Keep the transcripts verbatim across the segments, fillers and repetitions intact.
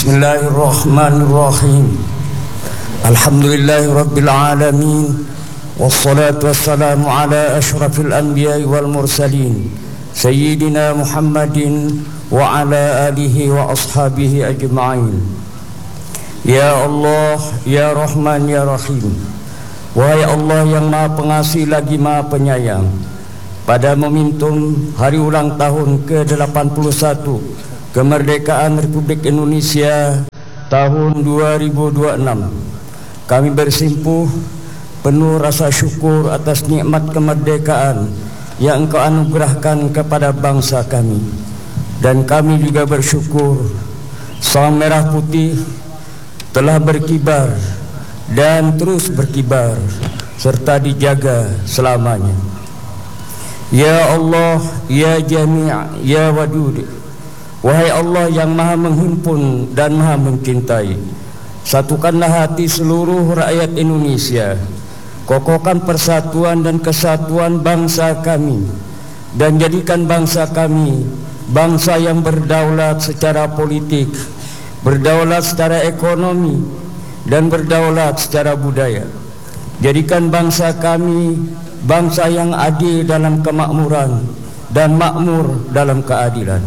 Bismillahirrahmanirrahim. Alhamdulillahi rabbil alamin. Wassalatu wassalamu ala ashrafil anbiya'i wal mursalin Sayyidina Muhammadin wa ala alihi wa ashabihi ajma'in. Ya Allah, Ya Rahman, Ya Rahim. Wahai Allah yang Maha Pengasih lagi Maha Penyayang, pada momentum hari ulang tahun ke delapan puluh satu kemerdekaan Republik Indonesia tahun dua ribu dua puluh enam, kami bersimpuh penuh rasa syukur atas nikmat kemerdekaan yang Engkau anugerahkan kepada bangsa kami. Dan kami juga bersyukur sang merah putih telah berkibar dan terus berkibar serta dijaga selamanya. Ya Allah, Ya Jami', Ya Wadud. Wahai Allah yang Maha menghimpun dan Maha mencintai, satukanlah hati seluruh rakyat Indonesia, kokohkan persatuan dan kesatuan bangsa kami, dan jadikan bangsa kami bangsa yang berdaulat secara politik, berdaulat secara ekonomi, dan berdaulat secara budaya. Jadikan bangsa kami bangsa yang adil dalam kemakmuran dan makmur dalam keadilan.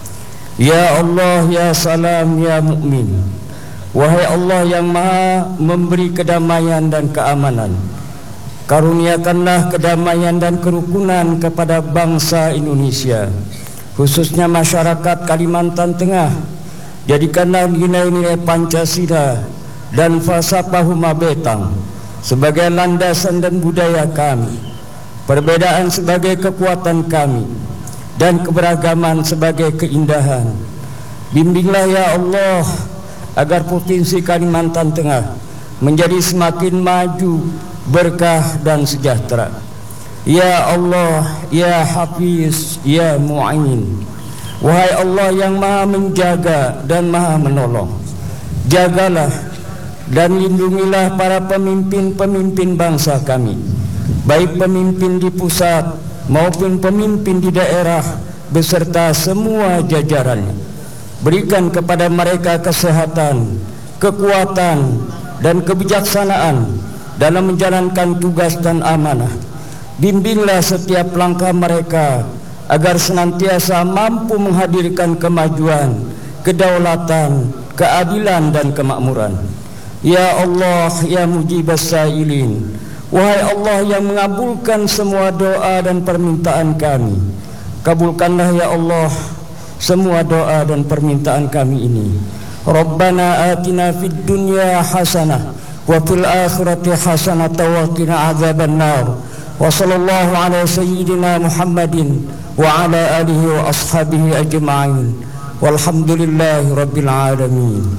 Ya Allah, Ya Salam, Ya Mu'min. Wahai Allah yang Maha memberi kedamaian dan keamanan, karuniakanlah kedamaian dan kerukunan kepada bangsa Indonesia, khususnya masyarakat Kalimantan Tengah. Jadikanlah nilai-nilai Pancasila dan falsafah Humabetang sebagai landasan dan budaya kami, perbedaan sebagai kekuatan kami, dan keberagaman sebagai keindahan. Bimbinglah ya Allah agar provinsi Kalimantan Tengah menjadi semakin maju, berkah dan sejahtera. Ya Allah, Ya Hafiz, Ya Mu'in. Wahai Allah yang Maha menjaga dan Maha menolong, jagalah dan lindungilah para pemimpin-pemimpin bangsa kami, baik pemimpin di pusat maupun pemimpin di daerah beserta semua jajarannya. Berikan kepada mereka kesehatan, kekuatan, dan kebijaksanaan dalam menjalankan tugas dan amanah. Bimbinglah setiap langkah mereka agar senantiasa mampu menghadirkan kemajuan, kedaulatan, keadilan, dan kemakmuran. Ya Allah, Ya Mujibas Sa'ilin. Wahai Allah yang mengabulkan semua doa dan permintaan kami, kabulkanlah ya Allah semua doa dan permintaan kami ini. Rabbana atina fid dunya hasanah wa fil akhirati hasanah wa qina adzabannar. Wa sallallahu ala sayyidina Muhammadin wa ala alihi wa ashabihi ajma'in. Walhamdulillahi rabbil alamin.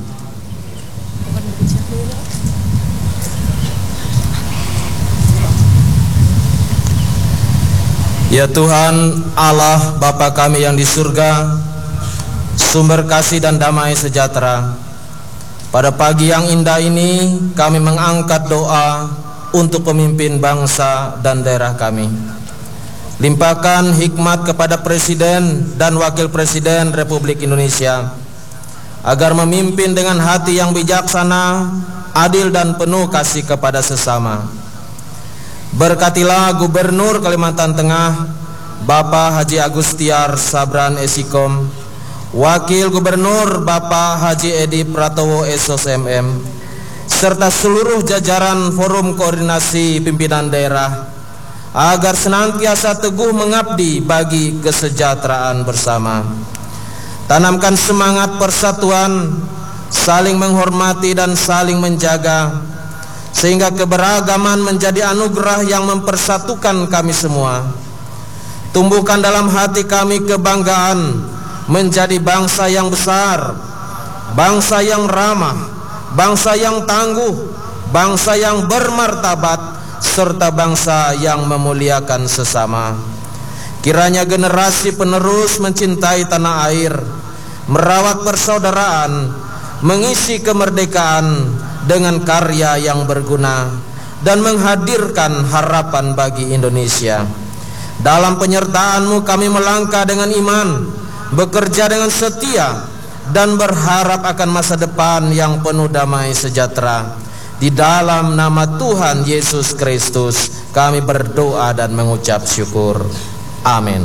Ya Tuhan Allah Bapa kami yang di surga, sumber kasih dan damai sejahtera, pada pagi yang indah ini kami mengangkat doa untuk pemimpin bangsa dan daerah kami. Limpahkan hikmat kepada Presiden dan Wakil Presiden Republik Indonesia agar memimpin dengan hati yang bijaksana, adil dan penuh kasih kepada sesama. Berkatilah Gubernur Kalimantan Tengah Bapak Haji Agustiar Sabran Esikom, Wakil Gubernur Bapak Haji Edi Pratowo S M M, serta seluruh jajaran Forum Koordinasi Pimpinan Daerah, agar senantiasa teguh mengabdi bagi kesejahteraan bersama. Tanamkan semangat persatuan, saling menghormati dan saling menjaga, sehingga keberagaman menjadi anugerah yang mempersatukan kami semua. Tumbuhkan dalam hati kami kebanggaan menjadi bangsa yang besar, bangsa yang ramah, bangsa yang tangguh, bangsa yang bermartabat, serta bangsa yang memuliakan sesama. Kiranya generasi penerus mencintai tanah air, merawat persaudaraan, mengisi kemerdekaan dengan karya yang berguna, dan menghadirkan harapan bagi Indonesia. Dalam penyertaan-Mu kami melangkah dengan iman, bekerja dengan setia, dan berharap akan masa depan yang penuh damai sejahtera. Di dalam nama Tuhan Yesus Kristus kami berdoa dan mengucap syukur. Amin.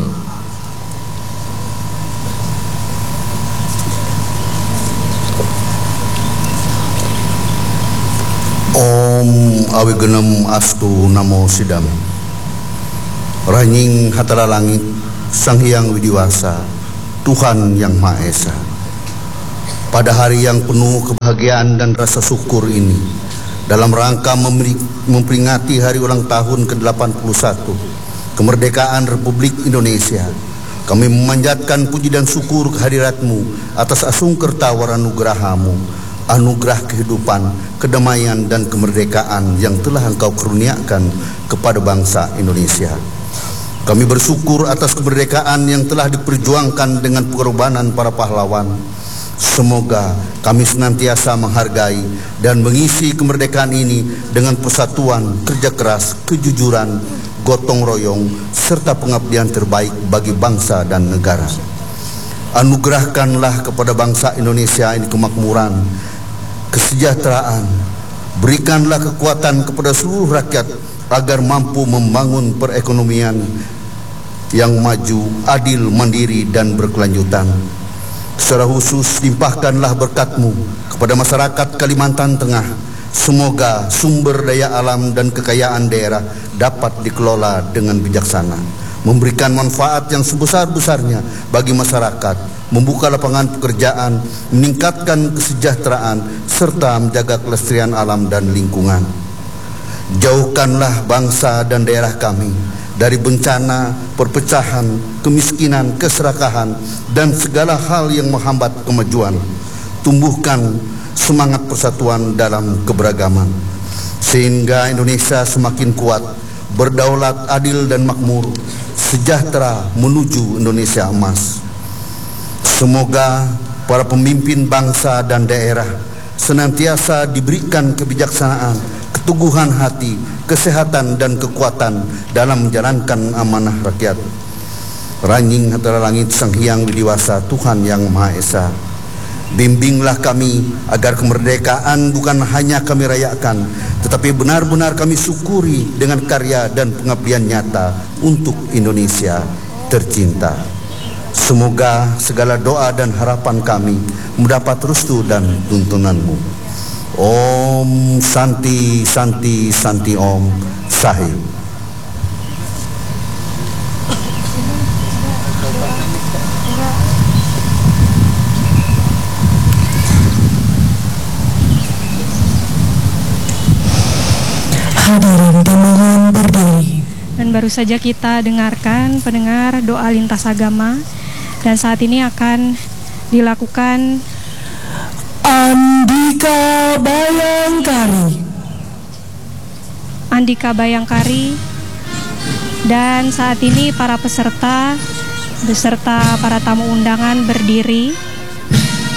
Om awigenem astu namo sidam. Ranying hatala langit, Sang Hyang Widiwasa, Tuhan yang Maha Esa. Pada hari yang penuh kebahagiaan dan rasa syukur ini, dalam rangka memperingati hari ulang tahun ke delapan puluh satu kemerdekaan Republik Indonesia, kami memanjatkan puji dan syukur kehadirat-Mu atas asungkerta waranugraha-Mu, anugerah kehidupan, kedamaian dan kemerdekaan yang telah Engkau kurniakan kepada bangsa Indonesia. Kami bersyukur atas kemerdekaan yang telah diperjuangkan dengan pengorbanan para pahlawan. Semoga kami senantiasa menghargai dan mengisi kemerdekaan ini dengan persatuan, kerja keras, kejujuran, gotong royong, serta pengabdian terbaik bagi bangsa dan negara. Anugerahkanlah kepada bangsa Indonesia ini kemakmuran, kesejahteraan. Berikanlah kekuatan kepada seluruh rakyat agar mampu membangun perekonomian yang maju, adil, mandiri, dan berkelanjutan. Secara khusus limpahkanlah berkat-Mu kepada masyarakat Kalimantan Tengah. Semoga sumber daya alam dan kekayaan daerah dapat dikelola dengan bijaksana, memberikan manfaat yang sebesar-besarnya bagi masyarakat, membuka lapangan pekerjaan, meningkatkan kesejahteraan, serta menjaga kelestarian alam dan lingkungan. Jauhkanlah bangsa dan daerah kami dari bencana, perpecahan, kemiskinan, keserakahan, dan segala hal yang menghambat kemajuan. Tumbuhkan semangat persatuan dalam keberagaman, sehingga Indonesia semakin kuat, berdaulat, adil, dan makmur, sejahtera menuju Indonesia emas. Semoga para pemimpin bangsa dan daerah senantiasa diberikan kebijaksanaan, keteguhan hati, kesehatan, dan kekuatan dalam menjalankan amanah rakyat. Ranying hatala langit, Sang Hyang Widiwasa, Tuhan yang Maha Esa, bimbinglah kami agar kemerdekaan bukan hanya kami rayakan, tetapi benar-benar kami syukuri dengan karya dan pengabdian nyata untuk Indonesia tercinta. Semoga segala doa dan harapan kami mendapat restu dan tuntunan-Mu. Om Santi Santi Santi Om Sahib. Hadirin dimohon berdiri. Dan baru saja kita dengarkan pendengar doa lintas agama, dan saat ini akan dilakukan Andika Bayangkari. Andika Bayangkari. Dan saat ini para peserta beserta para tamu undangan berdiri